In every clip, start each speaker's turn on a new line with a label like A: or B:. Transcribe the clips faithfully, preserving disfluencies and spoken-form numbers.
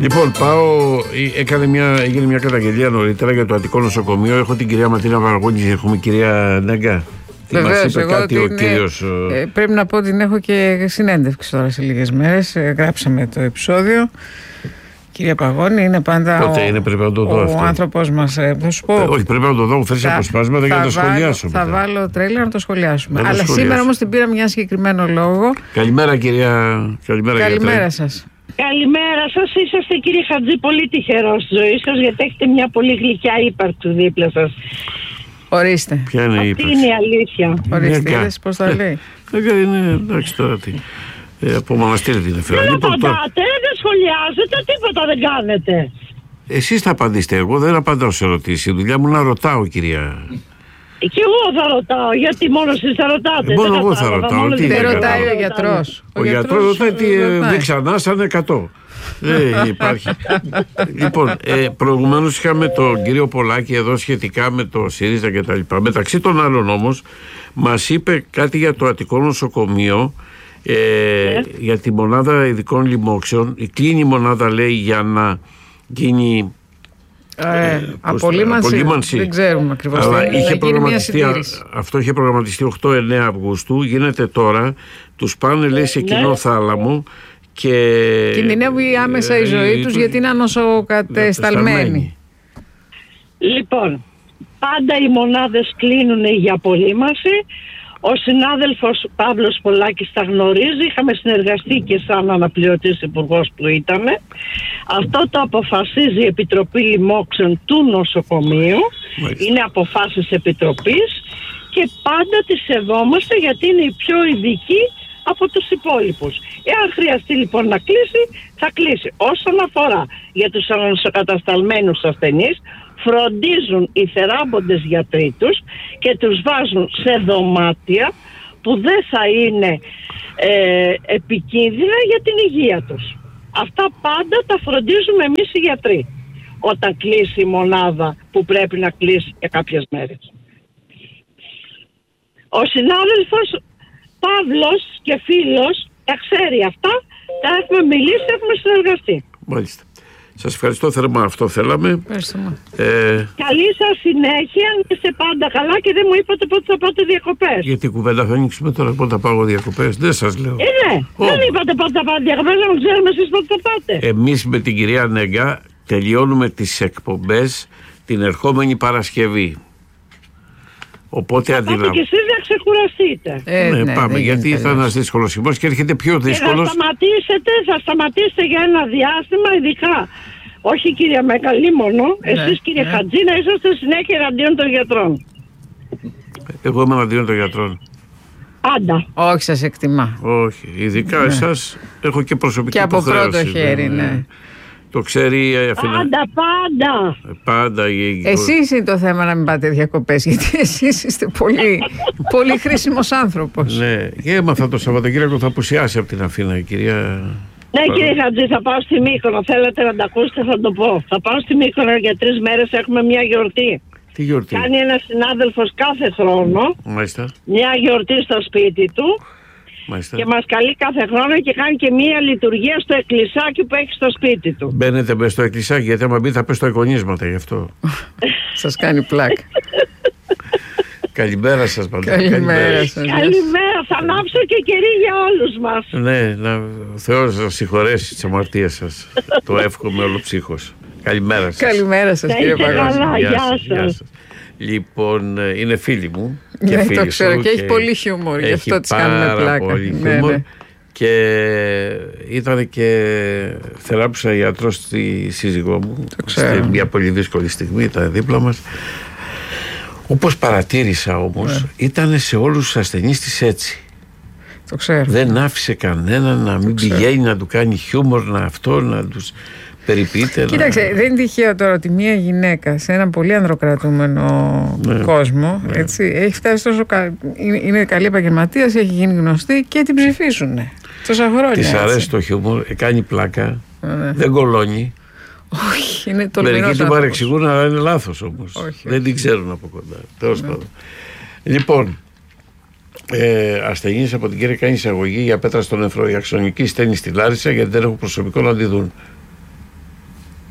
A: Λοιπόν, πάω, έκανε μια, έγινε μια καταγγελία νωρίτερα για το Αττικό Νοσοκομείο. Έχω την κυρία Ματίνα Βαργούνη, έχουμε κυρία Νέγκα.
B: Βεβαίως, εγώ
A: κάτι
B: την,
A: ο κύριος...
B: ε, πρέπει να πω ότι την έχω και συνέντευξη τώρα σε λίγες μέρες. Ε, γράψαμε το επεισόδιο. Κυρία Παγώνη, είναι πάντα
A: Πότε
B: ο,
A: είναι, πρέπει να το δω
B: ο
A: αυτό.
B: άνθρωπος μας. Ε, θα σου πω.
A: Ε, όχι, πρέπει να το δω. Μου φέρεις αποσπάσματα για να το σχολιάσω.
B: Θα
A: μετά.
B: βάλω τρέλα να το σχολιάσουμε.
A: Να το
B: Αλλά
A: σχολιάσω.
B: σήμερα όμως την πήραμε για ένα συγκεκριμένο λόγο.
A: Καλημέρα, κυρία. Καλημέρα,
B: Καλημέρα σας.
C: Καλημέρα σας. Είσαστε, κύριε Χατζή, πολύ τυχερός στη ζωή σας, γιατί έχετε μια πολύ γλυκιά ύπαρξη δίπλα σας.
B: Ορίστε.
A: Ποια είναι η
C: Αυτή είναι η αλήθεια.
B: Ορίστε, είδες πώς τα λέει.
A: Νέγκα είναι, εντάξει τώρα τι. Ε, από μοναστήρι την έφερα.
C: Δεν απαντάτε, δεν σχολιάζετε, τίποτα δεν κάνετε.
A: Εσείς θα απαντήσετε. Εγώ δεν απαντάω σε ερωτήσεις. Η δουλειά μου να ρωτάω, κυρία.
C: Και εγώ θα ρωτάω, γιατί μόνο εσείς θα ρωτάτε.
A: Ε, μόνο
C: δεν
A: εγώ θα
C: κατάλαβα,
A: ρωτάω,
C: μόνο
A: τι
C: εσείς
A: δεν
B: Δεν
C: θα
B: ρωτάει ο
C: ρωτάτε.
B: γιατρός.
A: Ο γιατρός ρωτάει τι
B: ρωτάει.
A: δεν ξανά σαν εκατό. Δεν υπάρχει. Λοιπόν, ε, προηγουμένως είχαμε τον κύριο Πολάκη εδώ σχετικά με το ΣΥΡΙΖΑ και τα λοιπά. Μεταξύ των άλλων όμως μας είπε κάτι για το Αττικό Νοσοκομείο, ε,
C: Ναι.
A: για τη μονάδα ειδικών λοιμόξεων. Κλείνει η μονάδα, λέει, για να γίνει
B: Ε,
A: πώς-
B: απολύμανση,
A: απολύμανση.
B: δεν ξέρουμε ακριβώς.
A: Αλλά
B: Θα γίνει
A: είχε
B: μια
A: προγραμματιστεί,
B: συντήρηση.
A: αυτό είχε προγραμματιστεί οκτώ εννέα Αυγούστου, γίνεται τώρα, τους πάνε, λέει, σε κοινό
C: Ναι.
A: θάλαμο και
B: Κινδυνεύει άμεσα η ζωή τους,
A: τους
B: γιατί είναι ανοσοκατεσταλμένοι.
C: Λοιπόν, πάντα οι μονάδες κλείνουν για απολύμανση. Ο συνάδελφος Παύλος Πολάκης τα γνωρίζει. Είχαμε συνεργαστεί και σαν αναπληρωτής υπουργός που ήταν. Αυτό το αποφασίζει η Επιτροπή Λοιμόξεων του Νοσοκομείου.
A: Μάλιστα.
C: Είναι αποφάσεις επιτροπής και πάντα τις σεβόμαστε, γιατί είναι οι πιο ειδικοί από τους υπόλοιπους. Εάν χρειαστεί λοιπόν να κλείσει, θα κλείσει. Όσον αφορά για τους ανοσοκατασταλμένους ασθενείς, φροντίζουν οι θεράποντες γιατροί τους και τους βάζουν σε δωμάτια που δεν θα είναι ε, επικίνδυνα για την υγεία τους. Αυτά πάντα τα φροντίζουμε εμείς οι γιατροί, όταν κλείσει η μονάδα που πρέπει να κλείσει για κάποιες μέρες. Ο συνάδελφος Παύλος και φίλος τα ξέρει αυτά, τα έχουμε μιλήσει, έχουμε συνεργαστεί.
A: Μάλιστα. Σας ευχαριστώ θερμά, αυτό θέλαμε.
B: Ευχαριστούμε.
A: Ε,
C: Καλή σας συνέχεια, να είστε πάντα καλά, και δεν μου είπατε πότε θα πάτε διακοπές.
A: γιατί κουβέντα θα ανοίξουμε τώρα, πότε θα πάω διακοπές, δεν σας λέω.
C: Ε, ναι,
A: Ω.
C: δεν είπατε πότε θα πάτε διακοπές, να ξέρουμε εσείς πότε θα πάτε.
A: Εμείς με την κυρία Νέγκα τελειώνουμε τις εκπομπές την ερχόμενη Παρασκευή. Οπότε
C: Πάτε
A: αντιλαμβάνω.
C: και εσείς να ξεκουραστείτε.
B: Ε,
A: Ναι,
B: ναι,
A: πάμε,
B: δεν
A: γιατί
B: γίνεται
A: θα είναι ένας δύσκολος χειμώνας και έρχεται πιο
C: Και θα
A: δύσκολος.
C: σταματήσετε, θα σταματήσετε για ένα διάστημα, ειδικά. Όχι κυρία Μέκα, μόνο. Εσείς κύριε
B: ναι.
C: Χατζή, να είσαστε συνέχεια εναντίον των γιατρών.
A: Εγώ είμαι εναντίον των γιατρών.
C: Πάντα.
B: Όχι, σας εκτιμά.
A: Όχι, ειδικά εσάς έχω και προσωπική
B: Και από
A: υποχρέωση.
B: πρώτο χέρι, ναι.
A: Το ξέρει η Αθηνά.
C: Πάντα, πάντα.
A: Πάντα. η-
B: Εσείς είναι το θέμα να μην πάτε διακοπές, γιατί εσείς είστε πολύ, πολύ χρήσιμος άνθρωπος.
A: Ναι, και έμαθα το Σαββατοκύριακο θα απουσιάσει από την Αθήνα η κυρία.
C: Ναι κύριε Χατζή, θα πάω στη Μύκονο. Θέλετε να τα ακούσετε, θα το πω. Θα πάω στη Μύκονο για τρεις μέρες, έχουμε μια γιορτή.
A: Τι γιορτή.
C: Κάνει ένας συνάδελφος κάθε χρόνο
A: Μάλιστα.
C: μια γιορτή στο σπίτι του
A: Μάλιστα.
C: και μας καλεί κάθε χρόνο και κάνει και μια λειτουργία στο εκκλησάκι που έχει στο σπίτι του.
A: Μπαίνετε μες στο εκκλησάκι, γιατί άμα μπει θα πες στο εικονίσματα γι' αυτό.
B: Σας κάνει πλάκα.
A: Καλημέρα σας παντού.
B: Καλημέρα σας.
C: Καλημέρα, θα ανάψω και κερί για όλους μας.
A: Ναι, να, ο Θεός να συγχωρέσει τις αμαρτίες σας. Το εύχομαι όλο ψύχος. Καλημέρα σας.
B: Καλημέρα σας
C: Να
B: κύριε
C: είστε
B: Παγώνη.
C: καλά.
A: Γεια
C: γεια
A: σας,
C: σας.
A: γεια σας. Λοιπόν, ε, είναι φίλη μου. Και
B: Ναι,
A: φίλη
B: το ξέρω,
A: σου
B: και έχει πολύ χιούμορ, γι'
A: έχει
B: αυτό της κάνουμε
A: πάρα
B: πλάκα.
A: πολύ
B: Ναι,
A: χιούμορ.
B: ναι.
A: Και ήταν και θεράπουσα ιατρός στη σύζυγό μου.
B: ξέρω.
A: Στη μια πολύ δύσκολη στιγμή, ήταν δίπλα μας. Όπως παρατήρησα όμως,
B: Ναι.
A: ήταν σε όλους τους ασθενείς της έτσι.
B: Το ξέρω.
A: Δεν άφησε κανέναν να μην
B: ξέρω.
A: πηγαίνει να του κάνει χιούμορ, να αυτό, να τους περιποιείται.
B: Κοίταξε,
A: να...
B: δεν είναι τυχαίο τώρα ότι μια γυναίκα σε έναν πολύ ανδροκρατούμενο
A: Ναι.
B: κόσμο,
A: Ναι.
B: έτσι, έχει φτάσει τόσο κα... είναι, είναι καλή επαγγελματίας, έχει γίνει γνωστή και την ψηφίσουν. Τόσα χρόνια.
A: Της
B: έτσι.
A: αρέσει το χιούμορ, ε, κάνει πλάκα,
B: Ναι.
A: δεν κολώνει.
B: Όχι, είναι τολμηρός
A: Μερικοί την
B: άνθρωπος.
A: παρεξηγούν, αλλά είναι λάθος όμως.
B: Όχι,
A: Δεν την ξέρουν από κοντά. Τέλος πάντων. Λοιπόν, ε, ασθενείς από την Κέρια κάνει εισαγωγή για πέτρα στον νεφρό. Η αξονική στέλνει στη Λάρισα γιατί δεν έχουν προσωπικό να τη δουν.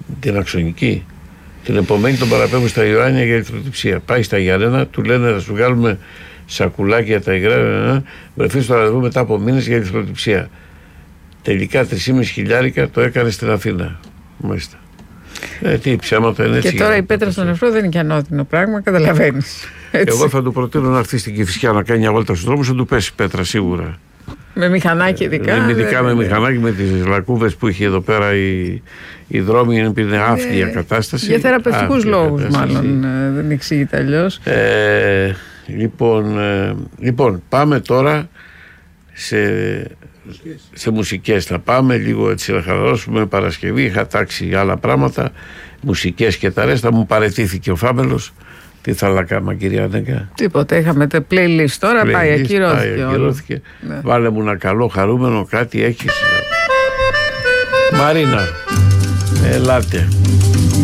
A: την Αξονική. Την επομένη τον παραπέμπουν στα Ιωάννια για ηλεκτροτυψία. Πάει στα Γιάννενα, του λένε να σου βγάλουμε σακουλάκια τα υγρά, βρεθεί στο ραντεβού μετά από μήνες για ηλεκτροτυψία. Τελικά τρεις χιλιάρικα το έκανε στην Αθήνα. Μάλιστα. Ε, τι ψέματα είναι έτσι.
B: Και τώρα η πέτρα στον νεφρό δεν είναι και ανώδυνο πράγμα, καταλαβαίνεις.
A: Εγώ θα του προτείνω να έρθει στην Κηφισιά να κάνει μια βόλτα στους δρόμους, θα του πέσει πέτρα σίγουρα.
B: Με μηχανάκι ειδικά.
A: Ε, ειδικά με μηχανάκι, με τις λακκούβες που είχε εδώ πέρα η, η δρόμη, είναι άφθια ε, κατάσταση.
B: Για θεραπευτικούς λόγους μάλλον, ε, δεν εξηγείται αλλιώς.
A: Ε, λοιπόν, ε, λοιπόν, πάμε τώρα σε, σε μουσικές. Θα πάμε λίγο έτσι να χαλαρώσουμε. Παρασκευή είχα τάξει άλλα πράγματα, μουσικές και τα ρέστα. Μου παραιτήθηκε ο Φάμελος. Τι θα να κάνουμε, κυρία Νέκα?
B: Τίποτα, είχαμε τα playlist τώρα, playlist, πάει, ακυρώθηκε. Πάει,
A: ακυρώθηκε. Ναι. Βάλε μου ένα καλό χαρούμενο, κάτι έχεις. Μαρίνα, ελάτε.